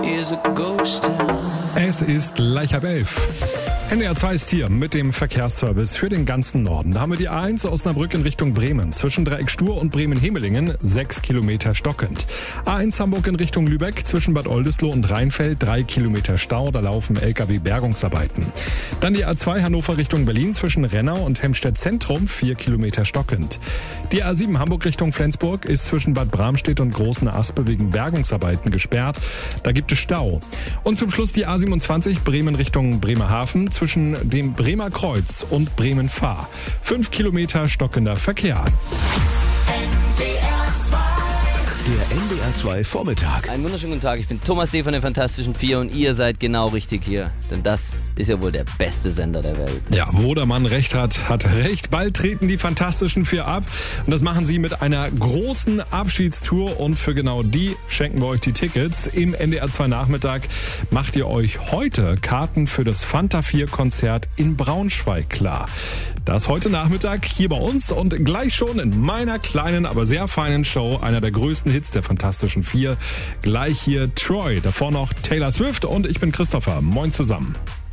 Es ist gleich 10:30. NDR 2 ist hier mit dem Verkehrsservice für den ganzen Norden. Da haben wir die A1 Osnabrück in Richtung Bremen. Zwischen Dreieck Stur und Bremen-Hemelingen 6 Kilometer stockend. A1 Hamburg in Richtung Lübeck. Zwischen Bad Oldesloe und Rheinfeld 3 Kilometer Stau. Da laufen LKW-Bergungsarbeiten. Dann die A2 Hannover Richtung Berlin. Zwischen Rennau und Hemstedt Zentrum 4 Kilometer stockend. Die A7 Hamburg Richtung Flensburg ist zwischen Bad Bramstedt und Großen Aspe wegen Bergungsarbeiten gesperrt. Da gibt es Stau. Und zum Schluss die A27 Bremen Richtung Bremerhaven. Zwischen dem Bremer Kreuz und Bremen-Fahr. 5 Kilometer stockender Verkehr. Der NDR 2 Vormittag. Einen wunderschönen guten Tag, ich bin Thomas D. von den Fantastischen Vier und ihr seid genau richtig hier. Denn das ist ja wohl der beste Sender der Welt. Ja, wo der Mann recht hat, hat recht. Bald treten die Fantastischen Vier ab und das machen sie mit einer großen Abschiedstour und für genau die schenken wir euch die Tickets. Im NDR 2 Nachmittag macht ihr euch heute Karten für das Fanta 4 Konzert in Braunschweig klar. Das heute Nachmittag hier bei uns und gleich schon in meiner kleinen, aber sehr feinen Show, einer der größten Hits der Fantastischen Vier. Gleich hier Troy, davor noch Taylor Swift und ich bin Christopher. Moin zusammen.